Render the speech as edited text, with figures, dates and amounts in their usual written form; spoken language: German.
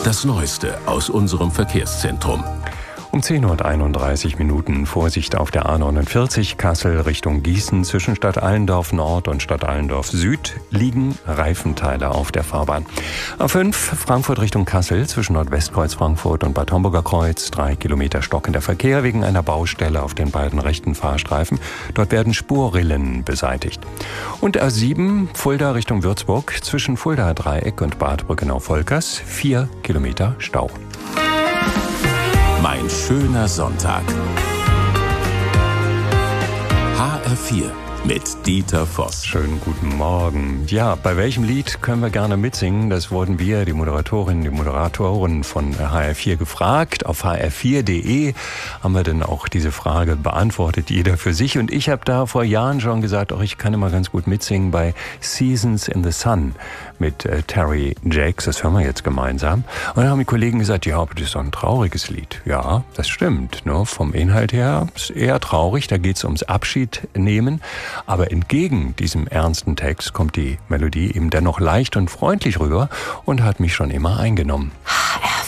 Das Neueste aus unserem Verkehrszentrum. Um 10:31 Uhr Vorsicht auf der A49 Kassel Richtung Gießen zwischen Stadt Allendorf Nord und Stadt Allendorf Süd liegen Reifenteile auf der Fahrbahn. A5 Frankfurt Richtung Kassel zwischen Nordwestkreuz Frankfurt und Bad Homburger Kreuz 3 Kilometer stockender Verkehr wegen einer Baustelle auf den beiden rechten Fahrstreifen. Dort werden Spurrillen beseitigt. Und A7 Fulda Richtung Würzburg zwischen Fuldaer Dreieck und Bad Brückenau-Volkers 4 Kilometer Stau. Mein schöner Sonntag. HR4 mit Dieter Voss. Schönen guten Morgen. Ja, bei welchem Lied können wir gerne mitsingen? Das wurden wir, die Moderatorinnen, die Moderatoren von HR4 gefragt. Auf hr4.de haben wir dann auch diese Frage beantwortet, jeder für sich. Und ich habe da vor Jahren schon gesagt, ich kann immer ganz gut mitsingen bei Seasons in the Sun mit Terry Jacks. Das hören wir jetzt gemeinsam. Und dann haben die Kollegen gesagt, ja, aber das ist doch ein trauriges Lied. Ja, das stimmt. Ne? Vom Inhalt her ist eher traurig. Da geht es ums Abschied nehmen. Aber entgegen diesem ernsten Text kommt die Melodie eben dennoch leicht und freundlich rüber und hat mich schon immer eingenommen. HR4.